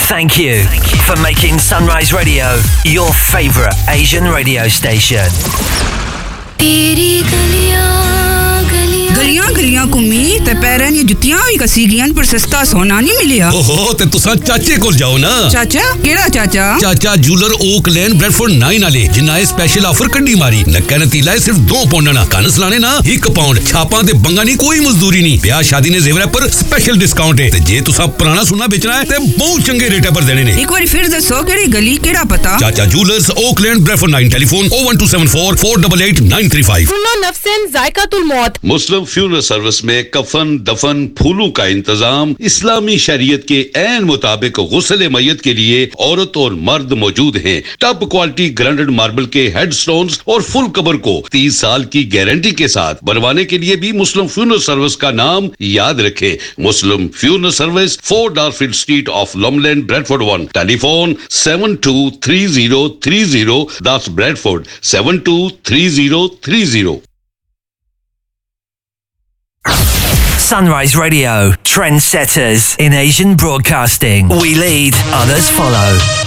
Thank you for making Sunrise Radio your favourite Asian radio station. गलियां गलियां घूमी ते पैरां दी जुत्तियां भी कसी गियां पर सस्ता सोना नहीं मिलिया। ओहो ते तुसा चाचे कोल जाओ ना। चाचा केड़ा चाचा? चाचा जूलर ओक लेन ब्रेडफोर्ड 9 वाले जिन्ना स्पेशल ऑफर कड्डी मारी नक्का नतीला सिर्फ 2 पाउंड ना कन सलाने ना 1 पाउंड छापां ते बंगा नहीं कोई मजदूरी नहीं ब्याह शादी ने जेवर पर स्पेशल डिस्काउंट है ते जे तुसा पुराना सोना बेचना है ते बहुत चंगे रेट पर देने ने। एक बार फिर दसो केड़ी गली केड़ा पता? चाचा जूलर्स ओक लेन ब्रेडफोर्ड 9 टेलीफोन 01274 488 935। सुनो नफ्सन जायकातुल मौत। मुस्लिम फ्यूनरल सर्विस में कफन दफन फूलों का इंतजाम इस्लामी शरीयत के ऐन मुताबिक गुस्ल मैयत के लिए औरत और मर्द मौजूद हैं। टॉप क्वालिटी ग्राइंडेड मार्बल के हेडस्टोन्स और फुल कवर को 30 साल की गारंटी के साथ बनवाने के लिए भी मुस्लिम फ्यूनरल सर्विस का नाम याद रखें। मुस्लिम funeral service 4 डारफील्ड street of लॉमलैंड Bradford 1 telephone 723030 that's Bradford 723030। Sunrise Radio, trendsetters in Asian broadcasting. We lead, others follow.